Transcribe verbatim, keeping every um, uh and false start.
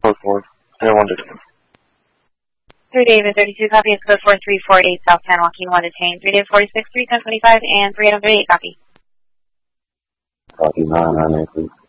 code four. zero one detained. three David thirty-two, copy. It's code four three four eight, South San Joaquin, one detained. three David forty-six, three ten twenty-five, and three eight eight, copy. Copy nine nine eight, please.